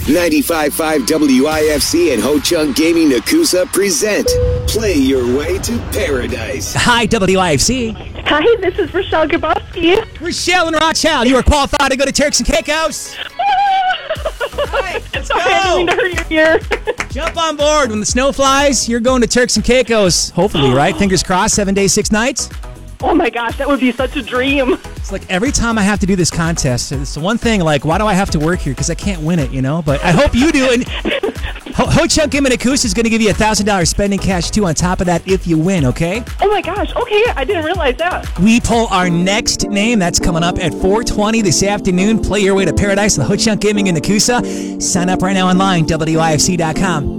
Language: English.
95.5 WIFC and Ho Chunk Gaming Nakusa present Play Your Way to Paradise. Hi, WIFC. Hi, this is Rochelle Grabowski. Rochelle and Rochelle, you are qualified to go to Turks and Caicos. Right, let's Sorry, I didn't mean to hurt your ear. Jump on board. When the snow flies, you're going to Turks and Caicos. Hopefully, right? Fingers crossed, 7 days, 6 nights. Oh my gosh, that would be such a dream. It's like every time I have to do this contest, it's the one thing, like, why do I have to work here? Because I can't win it, you know? But I hope you do. And Ho Chunk Gaming Nakusa is going to give you $1,000 spending cash, too, on top of that if you win, okay? Oh my gosh, okay, I didn't realize that. We pull our next name. That's coming up at 4:20 this afternoon. Play your way to paradise with Ho Chunk Gaming in Nakusa. Sign up right now online, WIFC.com.